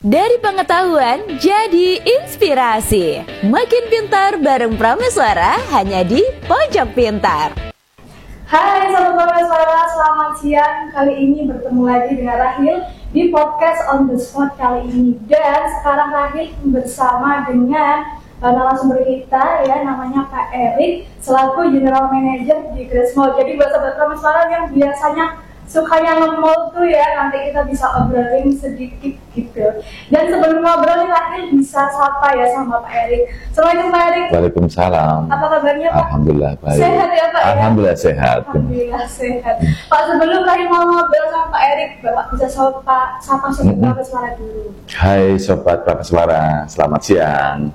Dari pengetahuan jadi inspirasi. Makin pintar bareng Prameswara hanya di Pojok Pintar. Hai Sobat Prameswara, selamat siang. Kali ini bertemu lagi dengan Rahil di podcast On The Spot kali ini. Dan sekarang Rahil bersama dengan narasumber kita ya, namanya Pak Erik selaku General Manager di Grace Mall. Jadi buat Sobat Prameswara yang biasanya sukanya nge-mall tuh ya, nanti kita bisa obrolin sedikit gitu. Dan sebelum ngobrol Rahil bisa sapa ya sama Pak Erik. Assalamualaikum Pak Erik. Waalaikumsalam. Apa kabarnya Pak? Alhamdulillah baik. Sehat ya Pak? Alhamdulillah ya? sehat. Alhamdulillah sehat. Pak, sebelum Rahil mau ngobrol sama Pak Erik, Bapak bisa sapa Sobat Prameswara dulu. Hai Sobat Prameswara, selamat siang.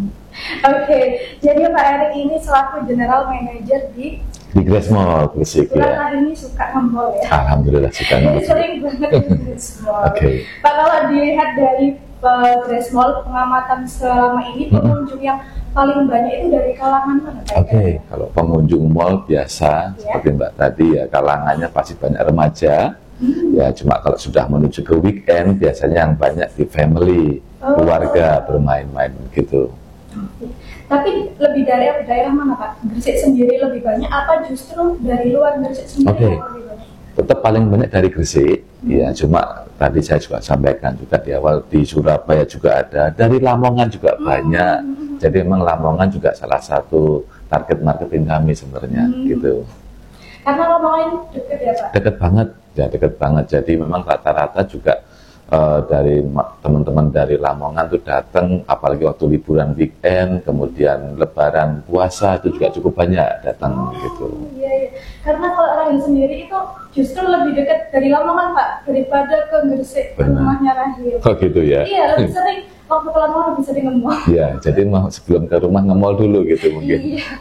Oke, jadi Pak Erik ini selaku General Manager di Grace Mall, Gresik ya. Hari ini suka nge-mall ya. Alhamdulillah suka Jadi nge-mall. sering banget di Grace Mall. Oke. Pak, kalau dilihat dari Grace Mall, pengamatan selama ini pengunjung yang paling banyak itu dari kalangan mana Pak? Oke, kalau pengunjung mall biasa seperti Mbak tadi ya, kalangannya pasti banyak remaja. Ya cuma kalau sudah menuju ke weekend biasanya yang banyak di family, keluarga bermain-main gitu. Tapi lebih dari daerah mana Pak? Gresik sendiri lebih banyak apa justru dari luar Gresik sendiri yang lebih banyak? Tetap paling banyak dari Gresik, ya cuma tadi saya juga sampaikan juga di awal di Surabaya juga ada, dari Lamongan juga banyak. Jadi memang Lamongan juga salah satu target marketing kami sebenarnya gitu. Karena Lamongan dekat ya Pak? Dekat banget, ya dekat banget. Jadi memang rata-rata juga dari teman-teman dari Lamongan tuh datang, apalagi waktu liburan weekend, kemudian Lebaran, puasa itu juga cukup banyak datang gitu. Iya, iya. Karena kalau Rahil sendiri itu justru lebih dekat dari Lamongan Pak daripada ke Gresik, ke rumahnya Rahil. Oh gitu ya? Iya, lebih sering waktu ke Lamongan lebih sering nge-mall. Iya, jadi sebelum ke rumah nge-mall dulu gitu mungkin. Iya.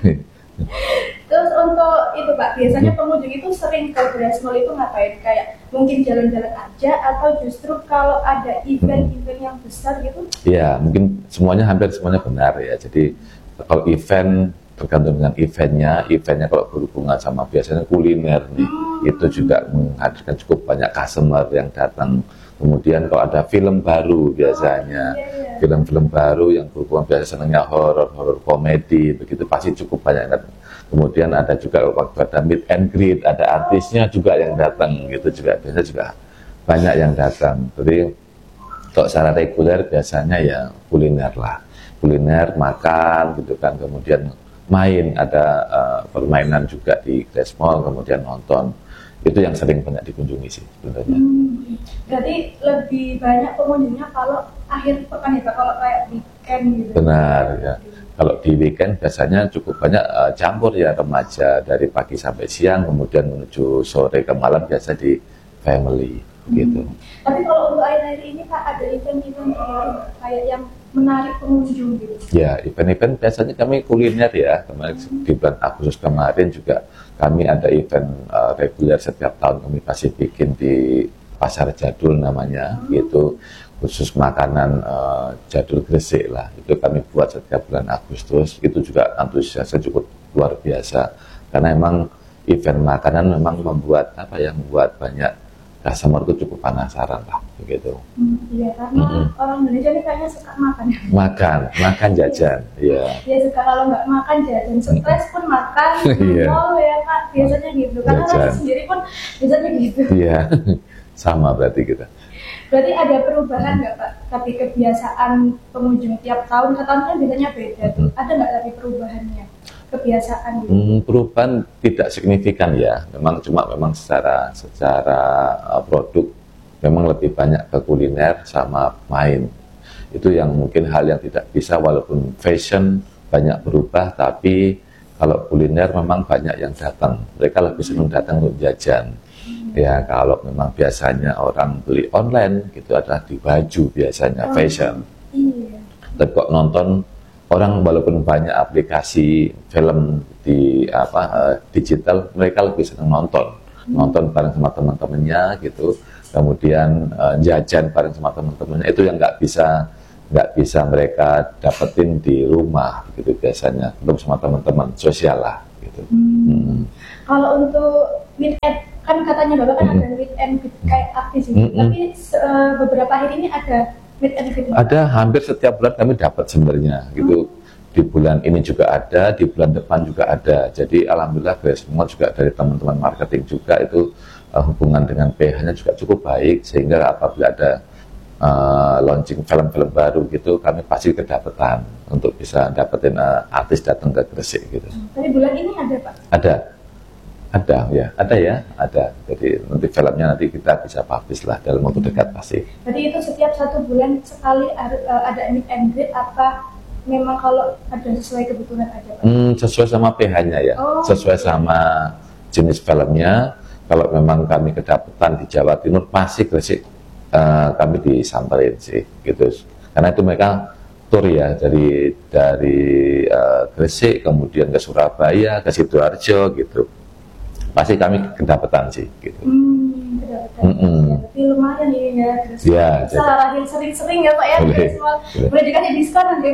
Terus untuk itu Pak, biasanya pengunjung itu sering ke Grace Mall itu ngapain? Kayak mungkin jalan-jalan aja atau justru kalau ada event-event yang besar gitu? Iya, mungkin hampir semuanya benar ya. Jadi kalau event tergantung dengan eventnya kalau berhubungan sama biasanya kuliner nih, itu juga menghadirkan cukup banyak customer yang datang. Kemudian kalau ada film baru biasanya, film-film baru yang berhubungan biasanya senangnya horor komedi, begitu pasti cukup banyak. Kemudian ada juga waktu ada meet and greet, ada artisnya juga yang datang, gitu juga biasanya juga banyak yang datang. Jadi kalau secara reguler biasanya ya kuliner lah, kuliner makan gitu kan, kemudian main, ada permainan juga di Grace Mall, kemudian nonton. Itu yang sering banyak dikunjungi sih sebenarnya. Berarti lebih banyak pengunjungnya kalau akhir pekan ya, kalau kayak weekend gitu. Benar ya. Kalau di weekend biasanya cukup banyak campur ya, remaja dari pagi sampai siang, kemudian menuju sore ke malam biasa di family gitu. Tapi kalau untuk akhir-akhir ini Pak, ada event-event kayak yang menarik pengunjung gitu? Ya, event-event biasanya kami kuliner ya. Kemarin di bulan Agustus kemarin juga kami ada event reguler setiap tahun kami pasti bikin di Pasar Jadul namanya, gitu. Khusus makanan jadul Gresik lah. Itu kami buat setiap bulan Agustus. Itu juga antusiasnya cukup luar biasa. Karena memang event makanan memang membuat banyak customer itu cukup penasaran lah begitu. Iya, karena orang Indonesia ini kayaknya suka makan. Makan jajan, iya. Iya, suka kalau nggak makan jajan, stres pun makan, mall ya Kak, biasanya gitu. Karena saya sendiri pun biasanya gitu. Iya, sama berarti kita. Berarti ada perubahan nggak Pak? Tapi kebiasaan pengunjung tiap tahun ke tahun kan biasanya beda tuh. Ada nggak tapi perubahannya? Kebiasaan gitu? Perubahan tidak signifikan ya, memang secara produk memang lebih banyak ke kuliner sama main. Itu yang mungkin hal yang tidak bisa, walaupun fashion banyak berubah, tapi kalau kuliner memang banyak yang datang, mereka lebih senang datang untuk jajan. Ya kalau memang biasanya orang beli online gitu adalah di baju biasanya fashion. Tapi kok nonton orang, walaupun banyak aplikasi film di digital, mereka lebih senang nonton bareng sama teman-temannya gitu, kemudian jajan bareng sama teman-temannya. Itu yang nggak bisa mereka dapetin di rumah gitu biasanya, belum sama teman-teman sosial lah gitu. Kalau untuk weekend kan katanya Bapak kan ada weekend kayak artis ini, tapi beberapa hari ini ada meet and greet? Ada, hampir setiap bulan kami dapat sebenarnya gitu. Di bulan ini juga ada, di bulan depan juga ada. Jadi alhamdulillah semua juga dari teman-teman marketing juga itu hubungan dengan PH-nya juga cukup baik, sehingga apabila ada launching film-film baru gitu, kami pasti kedapatan untuk bisa dapetin artis datang ke Gresik gitu. Tapi bulan ini ada Pak? Ada ya. Jadi nanti filmnya nanti kita bisa publish lah dalam waktu dekat pasti. Jadi itu setiap 1 bulan sekali ada meet and greet, apa memang kalau ada sesuai kebutuhan aja Pak? Sesuai sama PH-nya ya, sesuai sama jenis filmnya. Kalau memang kami kedapatan di Jawa Timur pasti Gresik kami disamperin sih gitu. Karena itu mereka tur ya dari Gresik kemudian ke Surabaya, ke Sidoarjo gitu. Pasti kami kedapatan sih gitu. Tapi lumayan ini ya Gresik. Ya, Rahil sering-sering ya Pak ya. Boleh dikasih diskon nanti.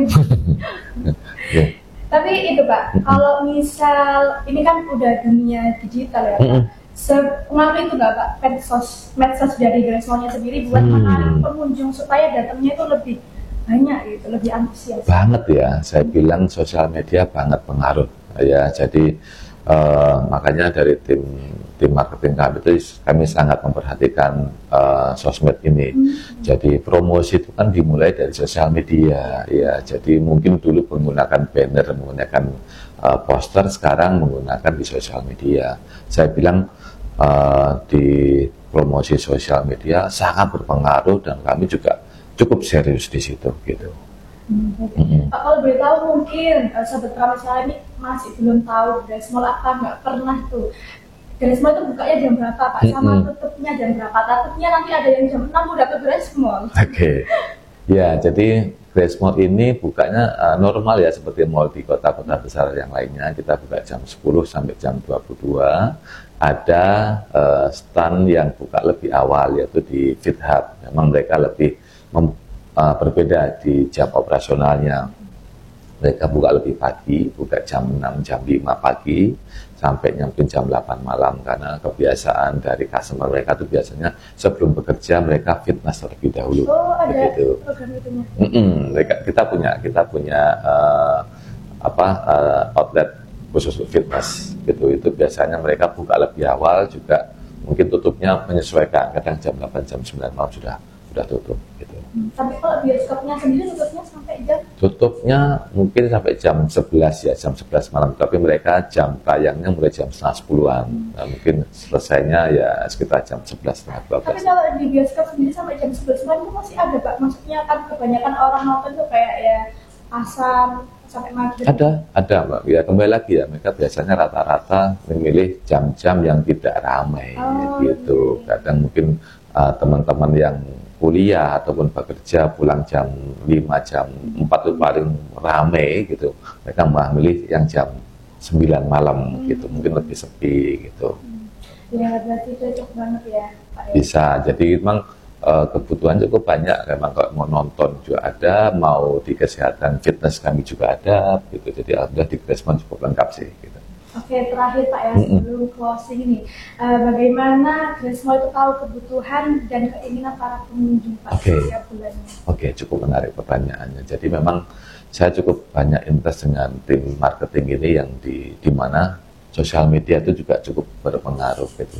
Ya. Tapi itu Pak, kalau misal ini kan udah dunia digital ya Pak. Pengaruh itu nggak Pak, medsos dari Gresmolnya sendiri buat menarik pengunjung supaya datangnya itu lebih banyak gitu, lebih antusias? Banget ya, saya bilang sosial media banget pengaruh ya. Jadi makanya dari tim marketing kami itu kami sangat memperhatikan sosmed ini. Jadi promosi itu kan dimulai dari sosial media ya. Jadi mungkin dulu menggunakan banner, menggunakan poster, sekarang menggunakan di sosial media. Saya bilang di promosi sosial media sangat berpengaruh dan kami juga cukup serius di situ gitu. Pak, kalau boleh tahu mungkin sobat Prameswara ini masih belum tahu Gresmol apa, nggak pernah tuh. Gresmol itu bukanya jam berapa Pak? Sama tutupnya jam berapa? Takutnya nanti ada yang jam 6 udah ke Gresmol. Oke. Ya, jadi Gresmol ini bukanya normal ya, seperti mall di kota-kota besar yang lainnya. Kita buka jam 10 sampai jam 22. Ada stand yang buka lebih awal, yaitu di Fit Hub. Memang mereka lebih berbeda di jam operasionalnya. Mereka buka lebih pagi, buka jam 6, jam 5 pagi, sampai nyampe jam 8 malam. Karena kebiasaan dari customer mereka itu biasanya sebelum bekerja mereka fitness terlebih dahulu. Oh, ada begitu. program itunya? Kita punya outlet khusus fitness gitu. Itu biasanya mereka buka lebih awal, juga mungkin tutupnya menyesuaikan, kadang jam 8 jam 9 malam sudah tutup gitu. Tapi kalau bioskopnya sendiri tutupnya sampai jam? Tutupnya mungkin sampai jam 11 ya, jam 11 malam, tapi mereka jam tayangnya mulai jam setengah 10-an. Nah, mungkin selesainya ya sekitar jam 11 setengah 12. Tapi kalau di bioskop sendiri sampai jam 11 malam itu masih ada Pak? Maksudnya kan kebanyakan orang nonton tuh kayak ya asam sampai maghrib. Ada Mbak. Ya kembali lagi ya, mereka biasanya rata-rata memilih jam-jam yang tidak ramai gitu. Kadang mungkin teman-teman yang kuliah ataupun bekerja pulang jam 5, jam 4 itu paling ramai gitu. Mereka malah milih yang jam 9 malam gitu, mungkin lebih sepi gitu. Ya berarti cocok banget ya Pak ya? Bisa, jadi memang kebutuhan cukup banyak. Memang kalau mau nonton juga ada, mau di kesehatan fitness kami juga ada gitu. Jadi alhamdulillah di Gresmol cukup lengkap sih gitu. Oke, terakhir Pak ya, sebelum closing ini, bagaimana Gresmol itu tahu kebutuhan dan keinginan para pengunjung Pak setiap bulannya? Oke, cukup menarik pertanyaannya. Jadi memang saya cukup banyak invest dengan tim marketing ini yang di mana sosial media itu juga cukup berpengaruh gitu.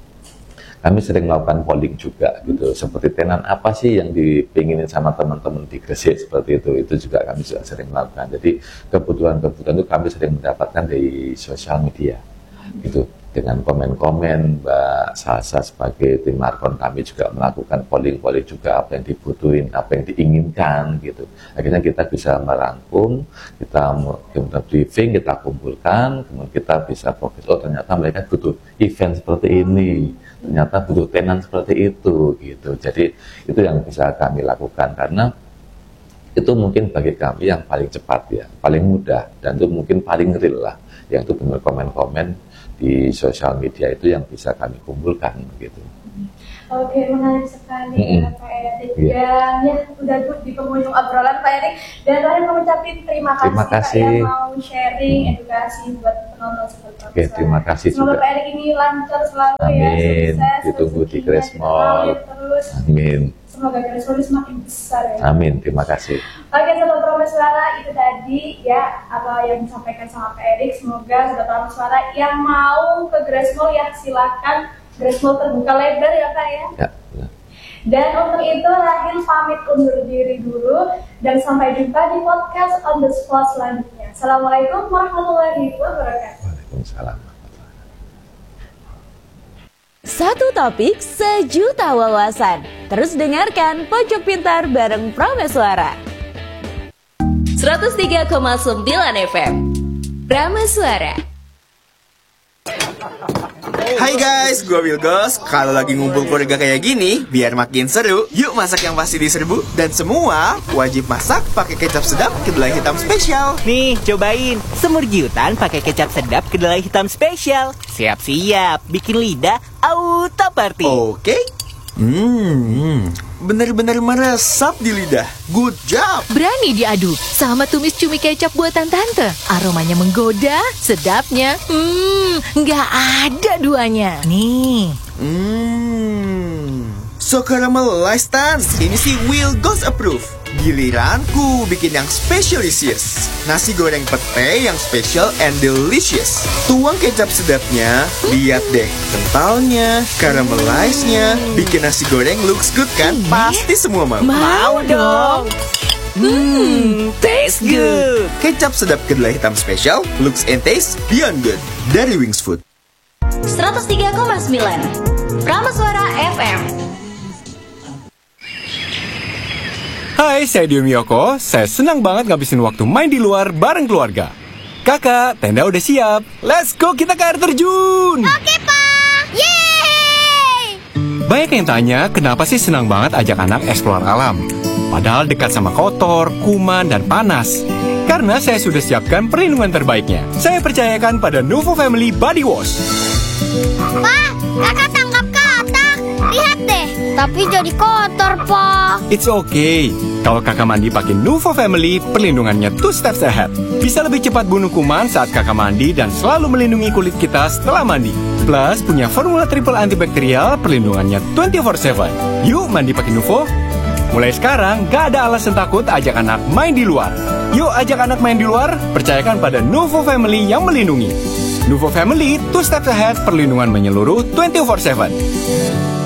Kami sering melakukan polling juga gitu, seperti tenan apa sih yang dipinginin sama teman-teman di Gresik, seperti itu juga kami juga sering melakukan. Jadi kebutuhan-kebutuhan itu kami sering mendapatkan dari sosial media gitu. Dengan komen-komen Mbak Salsa sebagai tim markon, kami juga melakukan polling juga apa yang dibutuhin, apa yang diinginkan gitu. Akhirnya kita bisa merangkum, kita briefing, kita kumpulkan, kemudian kita bisa fokus, oh ternyata mereka butuh event seperti ini, ternyata butuh tenan seperti itu gitu. Jadi itu yang bisa kami lakukan, karena itu mungkin bagi kami yang paling cepat ya, paling mudah, dan itu mungkin paling real lah, yang itu benar komen-komen di sosial media itu yang bisa kami kumpulkan gitu. Oke, menarik sekali ya Pak Erik. Dan ya udah di penghujung obrolan Pak Erik. Dan terakhir mengucapkan terima kasih Pak yang mau sharing edukasi buat penonton seperti Oke, terima kasih semoga juga. Pak Erik ini lancar selalu. Amin. Ya, sukses, Ditunggu di rezekinya Gresmol. terus. Amin. semoga Grassroots semakin besar ya. Amin, terima kasih. Oke Sobat Prameswara, itu tadi ya apa yang disampaikan sama Pak Erik. Semoga Sobat Prameswara yang mau ke Grassmall ya silakan, Grassmall terbuka lebar ya Kak ya. Ya. Dan untuk itu Rahil pamit undur diri dulu dan sampai jumpa di podcast On The Spot selanjutnya. Assalamualaikum warahmatullahi wabarakatuh. Waalaikumsalam. Satu topik, sejuta wawasan. Terus dengarkan Pojok Pintar bareng Prameswara. 103,9 FM Prameswara. Hai guys, gue Wilgos. Kalau lagi ngumpul keluarga kayak gini, biar makin seru, yuk masak yang pasti diserbu. Dan semua wajib masak pakai kecap sedap kedelai hitam spesial. Nih, cobain semur jiutan pakai kecap sedap kedelai hitam spesial. Siap-siap, bikin lidah auto party. Oke. Bener-bener meresap di lidah. Good job. Berani diadu sama tumis cumi kecap buatan tante. Aromanya menggoda, sedapnya, nggak ada duanya. Nih. So caramelized Tan. Ini sih Will Goes Approve. Giliranku bikin yang specialisius. Nasi goreng pete yang special and delicious. Tuang kecap sedapnya. Lihat deh, kentalnya, caramelized-nya. Bikin nasi goreng looks good kan? Pasti semua mau. Mau dong. Taste good. Kecap sedap kedelai hitam special, looks and taste beyond good. Dari Wings Food. 103,9 Prameswara FM. Hai, saya Dio Miyoko. Saya senang banget ngabisin waktu main di luar bareng keluarga. Kakak, tenda udah siap. Let's go, kita ke air terjun. Oke, Pak. Yeay! Banyak yang tanya, kenapa sih senang banget ajak anak eksplor alam? Padahal dekat sama kotor, kuman, dan panas. Karena saya sudah siapkan perlindungan terbaiknya. Saya percayakan pada Nuvo Family Body Wash. Pak, kakak tangkap katak. Lihat deh, tapi jadi kotor, Pak. It's okay. Kalau kakak mandi pakai Nuvo Family, perlindungannya 2 steps ahead. Bisa lebih cepat bunuh kuman saat kakak mandi dan selalu melindungi kulit kita setelah mandi. Plus, punya formula triple antibakterial, perlindungannya 24/7. Yuk mandi pakai Nuvo. Mulai sekarang, gak ada alasan takut ajak anak main di luar. Yuk ajak anak main di luar, percayakan pada Nuvo Family yang melindungi. Nuvo Family, 2 steps ahead, perlindungan menyeluruh 24/7.